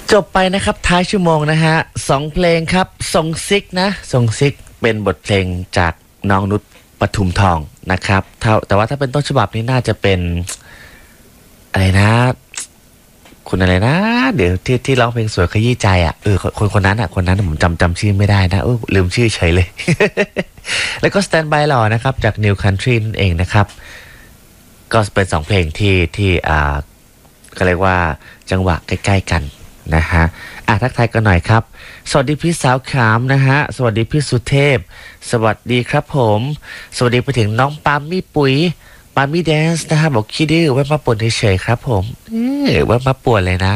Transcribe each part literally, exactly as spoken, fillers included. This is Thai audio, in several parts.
จบไปนะครับท้ายชั่วโมงนะฮะสองเพลงครับทรงซิกนะทรงซิกเป็นบทเพลงจากน้องนุชปทุมทองนะครับแต่ว่าถ้าเป็นต้นฉบับนี้น่าจะเป็นอะไรนะคุณอะไรนะเดี๋ยวที่ที่ร้องเพลงสวยขยี้ใจอ่ะเออคนคนนั้นอ่ะคนนั้นผมจำจำชื่อไม่ได้นะเออลืมชื่อเฉยเลย แล้วก็สแตนบายหล่อนะครับจาก New Country นั่นเองนะครับก็เป็นสองเพลงที่ที่อ่าก็เรียกว่าจังหวะใกล้ๆกันนะฮะอ่ะทักทายกันหน่อยครับสวัสดีพี่สาวขามนะฮะสวัสดีพี่สุเทพสวัสดีครับผมสวัสดีไปถึงน้องปามี่ปุ๋ยปามี่แดนซ์นะฮะบอกคิดดื้อแวะมาป่วนเฉยๆครับผมเออแวะมาป่วนเลยนะ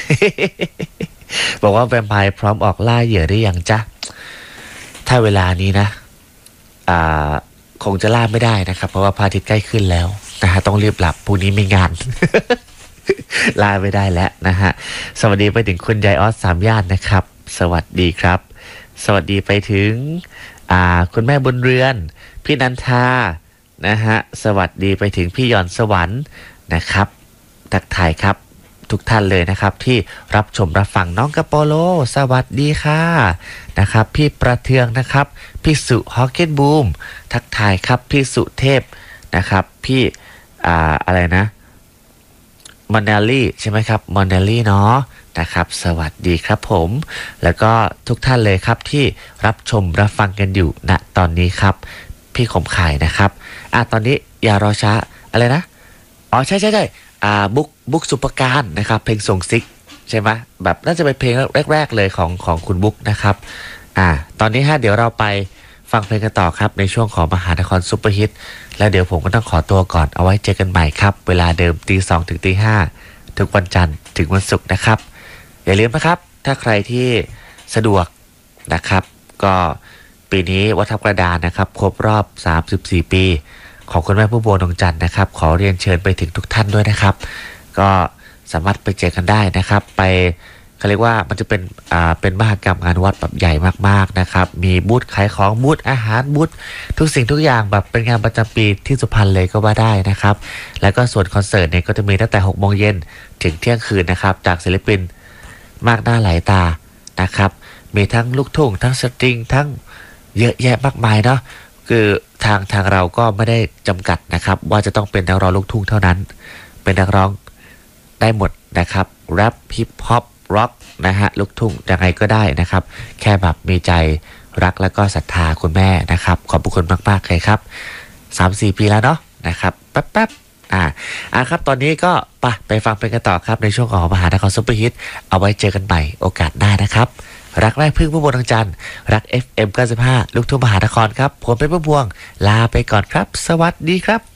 บอกว่าแวมไพร์พร้อมออกล่าเหยื่อได้ยังจ๊ะถ้าเวลานี้นะอ่าคงจะล่าไม่ได้นะครับเพราะว่าพระอาทิตย์ใกล้ขึ้นแล้วนะฮะต้องรีบหลับพรุ่งนี้มีงาน ลาไม่ได้แล้วนะฮะสวัสดีไปถึงคุณยายออสสามย่านนะครับสวัสดีครับสวัสดีไปถึงอ่าคุณแม่บุญเรือนพี่นันทานะฮะสวัสดีไปถึงพี่ยอนสวรรค์นะครับทักทายครับทุกท่านเลยนะครับที่รับชมรับฟังน้องกระโปโลสวัสดีค่ะนะครับพี่ประเทืองนะครับพี่สุฮอกเก็ตบูมทักทายครับพี่สุเทพนะครับพี่อ่าอะไรนะมอนเนลลี่ใช่ไหมครับมอนเนลลี่เนาะนะครับสวัสดีครับผมแล้วก็ทุกท่านเลยครับที่รับชมรับฟังกันอยู่ณตอนนี้ครับพี่ขมข่ายนะครับอ่ะตอนนี้อย่ารอช้าอะไรนะอ๋อใช่ใช่ใช่อ่าบุ๊กบุ๊กสุปการนะครับเพลงส่งซิกใช่ไหมแบบน่าจะเป็นเพลงแรกๆเลยของของคุณบุ๊กนะครับอ่าตอนนี้ฮะเดี๋ยวเราไปฟังเพลงกันต่อครับในช่วงของมหานครซุปเปอร์ฮิตแล้วเดี๋ยวผมก็ต้องขอตัวก่อนเอาไว้เจอกันใหม่ครับเวลาเดิมตีสองถึงตีห้าทุกวันจันทร์ถึงวันศุกร์นะครับอย่าลืมนะครับถ้าใครที่สะดวกนะครับก็ปีนี้วัดทับกระดานนะครับครบรอบสามสิบสี่ปีของคุณแม่ผู้บัวดวงจันทร์นะครับขอเรียนเชิญไปถึงทุกท่านด้วยนะครับก็สามารถไปเจอกันได้นะครับไปเขาเรียกว่ามันจะเป็นอ่าเป็นมหกรรมงานวัดแบบใหญ่มากๆนะครับมีบูธขายของบูธอาหารบูธทุกสิ่งทุกอย่างแบบเป็นงานประจำปีที่สุพรรณเลยก็ว่าได้นะครับแล้วก็ส่วนคอนเสิร์ตเนี่ยก็จะมีตั้งแต่หกโมงเย็นถึงเที่ยงคืนนะครับจากศิลปินมากหน้าหลายตานะครับมีทั้งลูกทุ่งทั้งสตริงทั้งเยอะแยะมากมายเนาะคือทางทางเราก็ไม่ได้จำกัดนะครับว่าจะต้องเป็นนักร้องลูกทุ่งเท่านั้นเป็นนักร้องได้หมดนะครับแรปฮิปฮอปร็อกนะฮะลูกทุ่งยังไงก็ได้นะครับแค่แบบมีใจรักแล้วก็ศรัทธาคุณแม่นะครับขอบคุณมากๆเลยครับ สามสี่ ปีแล้วเนาะนะครับแป๊บๆอ่าอ่าครับตอนนี้ก็ไปไปฟังเพลงกันต่อครับในช่วงของมหานครซุปเปอร์ฮิตเอาไว้เจอกันใหม่โอกาสหน้านะครับรักแม่พึ่งผู้บนทางจันทร์รัก เอฟ เอ็ม เก้าสิบห้า ลูกทุ่งมหานครครับผมเป็นผู้บวงลาไปก่อนครับสวัสดีครับ